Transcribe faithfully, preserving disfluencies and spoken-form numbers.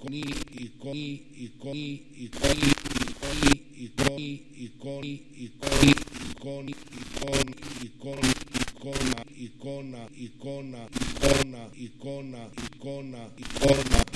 εικόνη, εικόνη, εικόνη, εικόνη, εικόνη, εικόνη, εικόνη, εικόνη, εικόνη, εικόνα, εικόνα, εικόνα, εικόνα, εικόνα, εικόνα, εικόνα, εικόνα.